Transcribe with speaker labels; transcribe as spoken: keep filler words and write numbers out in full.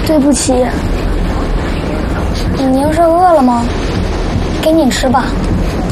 Speaker 1: 对不起。您是饿了吗？给你吃吧。